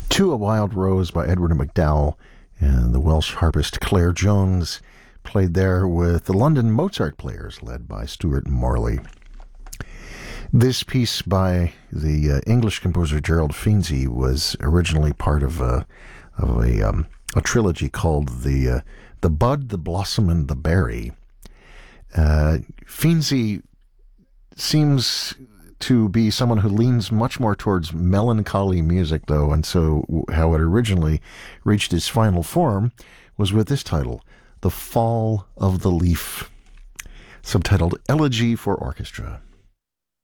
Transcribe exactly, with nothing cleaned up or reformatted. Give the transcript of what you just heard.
To a Wild Rose by Edward MacDowell, and the Welsh harpist Claire Jones played there with the London Mozart Players, led by Stuart Morley. This piece by the uh, English composer Gerald Finzi was originally part of a of a, um, a trilogy called the uh, the Bud, the Blossom, and the Berry. Uh, Finzi seems to be someone who leans much more towards melancholy music, though, and so how it originally reached its final form was with this title, The Fall of the Leaf, subtitled Elegy for Orchestra.